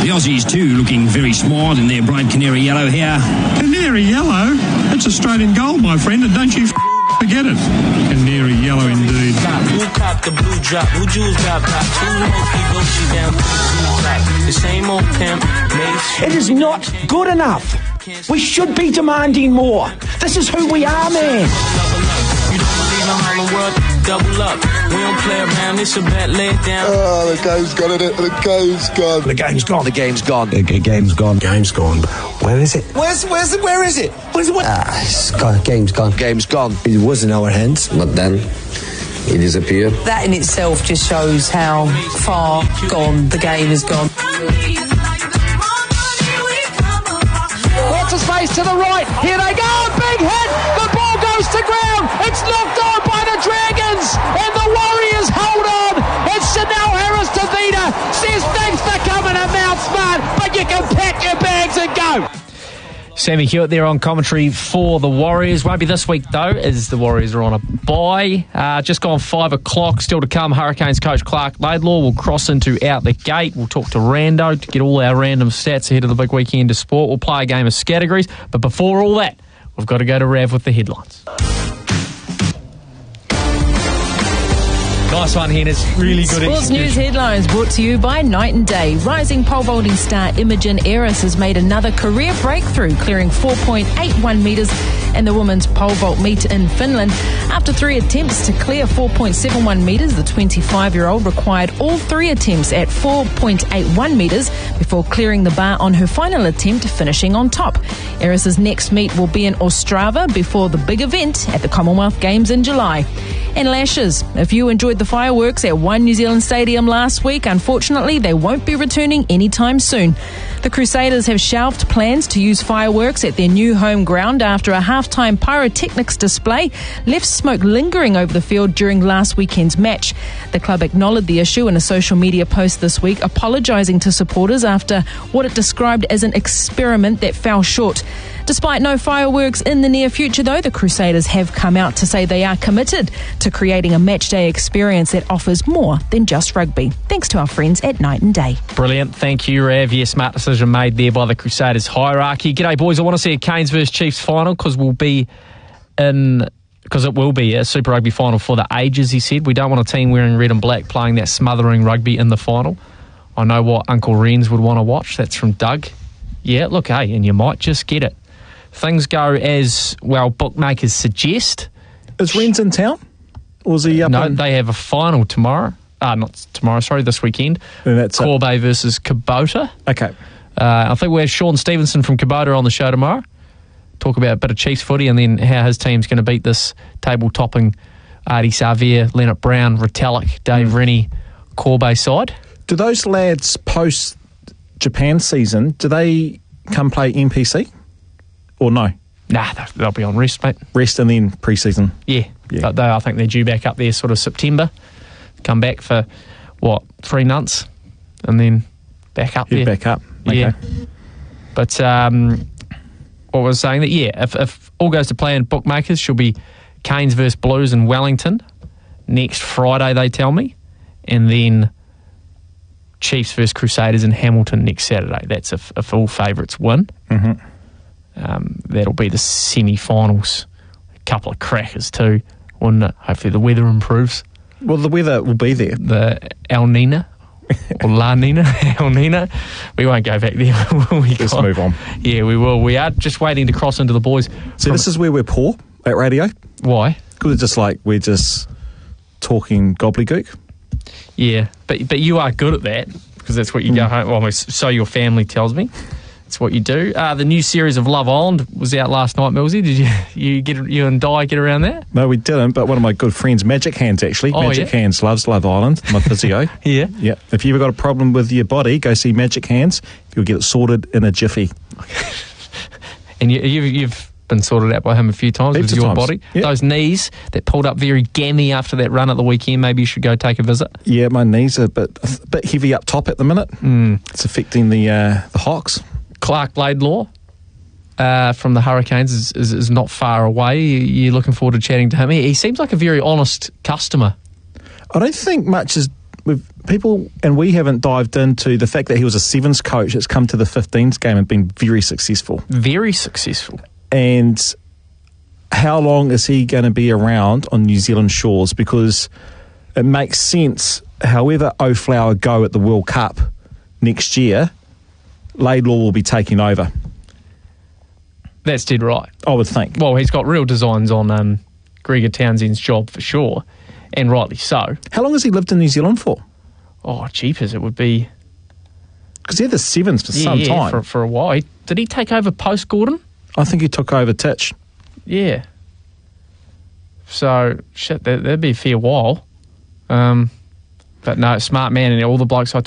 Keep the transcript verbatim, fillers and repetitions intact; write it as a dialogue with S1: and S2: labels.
S1: The Aussies too looking very smart in their bright canary yellow here.
S2: Canary yellow? That's Australian gold, my friend, and don't you f- forget it. Canary yellow indeed.
S3: Who cop the blue drop? Who jewels got pop? Who Gucci down to the top? The same old pimp.
S4: It is not good enough. We should be demanding more. This is who we are, man.
S3: You don't believe in Harlem World? Double up. We don't play around. It's a bet. Lay it down.
S5: Oh, the game's gone, isn't it? The game's gone.
S4: The game's gone. The game's gone.
S6: The g- game's gone.
S5: Game's gone.
S6: Where is it?
S4: Where's where's it? Where is it? Where's it? Where?
S6: Ah, it's gone. Game's gone.
S4: Game's gone.
S6: It was in our hands, but then it disappeared.
S7: That in itself just shows how far gone the game has gone.
S8: Lots of space to the right. Here they go. Big hit. The ball goes to ground. It's knocked on by the Dragons. And the Warriors hold on. It's Chanel Harris-Tavita says thanks for coming to Mount Smart, but you can pack your bags and go.
S9: Sammy Hewitt there on commentary for the Warriors. Won't be this week, though, as the Warriors are on a bye. Uh, just gone five o'clock, still to come. Hurricanes coach Clark Laidlaw will cross into Out the Gate. We'll talk to Rando to get all our random stats ahead of the big weekend of sport. We'll play a game of categories. But before all that, we've got to go to Rav with the headlines. Nice one, Hen. It's really good
S10: Sports
S9: execution.
S10: News headlines brought to you by Night and Day. Rising pole vaulting star Imogen Eris has made another career breakthrough, clearing four point eight one metres in the women's pole vault meet in Finland. After three attempts to clear four point seven one metres, the twenty-five-year-old required all three attempts at four point eight one metres before clearing the bar on her final attempt, finishing on top. Eris's next meet will be in Ostrava before the big event at the Commonwealth Games in July. And lashes. If you enjoyed the fireworks at One New Zealand Stadium last week, unfortunately they won't be returning anytime soon. The Crusaders have shelved plans to use fireworks at their new home ground after a halftime pyrotechnics display left smoke lingering over the field during last weekend's match. The club acknowledged the issue in a social media post this week, apologising to supporters after what it described as an experiment that fell short. Despite no fireworks in the near future, though, the Crusaders have come out to say they are committed to creating a matchday experience that offers more than just rugby. Thanks to our friends at Night and Day.
S9: Brilliant. Thank you, Rav. Yeah, smart decision made there by the Crusaders hierarchy. G'day, boys. I want to see a Canes versus Chiefs final because we'll be in... because it will be a Super Rugby final for the ages, he said. We don't want a team wearing red and black playing that smothering rugby in the final. I know what Uncle Renz would want to watch. That's from Doug. Yeah, look, hey, and you might just get it. Things go as, well, bookmakers suggest.
S11: Is Renz in town? Or is he up
S9: No,
S11: in...
S9: they have a final tomorrow. Uh, not tomorrow, sorry, this weekend.
S11: And that's
S9: Corbe versus Kubota.
S11: Okay.
S9: Uh, I think we have Sean Stevenson from Kubota on the show tomorrow. Talk about a bit of Chiefs footy and then how his team's going to beat this table-topping Artie Savia, Leonard Brown, Retallick, Dave mm. Rennie, Corbe side.
S11: Do those lads post-Japan season, do they come play N P C? Or no?
S9: Nah, they'll be on rest, mate.
S11: Rest and then pre-season?
S9: Yeah.
S11: yeah.
S9: But they, I think they're due back up there sort of September. Come back for, what, three months? And then back up
S11: Head
S9: there.
S11: back up. Okay.
S9: Yeah. But um, what was saying that, yeah, if, if all goes to plan, bookmakers, she'll be Canes versus Blues in Wellington next Friday, they tell me. And then Chiefs versus Crusaders in Hamilton next Saturday. That's if, if all favourites win.
S11: Mm-hmm.
S9: Um, that'll be the semi-finals. A couple of crackers too, wouldn't it? Hopefully the weather improves.
S11: Well, the weather will be there.
S9: The El Nina or La Nina, El Nina. We won't go back there. we
S11: Let's
S9: got,
S11: move on.
S9: Yeah, we will. We are just waiting to cross into the boys.
S11: See, this is where we're poor at radio.
S9: Why?
S11: Because it's just like we're just talking gobbledygook.
S9: Yeah, but but you are good at that because that's what you mm. go home. Well, so your family tells me. That's what you do. Uh, the new series of Love Island was out last night, Millsy. Did you you get you and Di get around that?
S11: No, we didn't, but one of my good friends, Magic Hands, actually.
S9: Oh,
S11: Magic
S9: yeah?
S11: Hands loves Love Island, my physio.
S9: yeah?
S11: Yeah. If you've ever got a problem with your body, go see Magic Hands. You'll get it sorted in a jiffy.
S9: And you, you've, you've been sorted out by him a few times
S11: Heaps
S9: with your
S11: times.
S9: body.
S11: Yep.
S9: Those knees that pulled up very gammy after that run at the weekend, maybe you should go take a visit.
S11: Yeah, my knees are a bit, a bit heavy up top at the minute.
S9: Mm.
S11: It's affecting the uh, the Hawks.
S9: Clark Laidlaw uh, from the Hurricanes is, is, is not far away. You're looking forward to chatting to him. He, he seems like a very honest customer.
S11: I don't think much is we've people and we haven't dived into the fact that he was a sevens coach that's come to the fifteens game and been very successful.
S9: Very successful.
S11: And how long is he going to be around on New Zealand shores? Because it makes sense, however O'Flower go at the World Cup next year, Laidlaw will be taking over.
S9: That's dead right.
S11: I would think.
S9: Well, he's got real designs on um, Gregor Townsend's job for sure, and rightly so.
S11: How long has he lived in New Zealand for?
S9: Oh, jeepers, it would be...
S11: Because they're the sevens for
S9: yeah,
S11: some
S9: yeah,
S11: time.
S9: For, for a while. Did he take over post-Gordon?
S11: I think he took over Titch.
S9: Yeah. So, shit, that, that'd be a fair while. Um, but no, smart man, and all the blokes I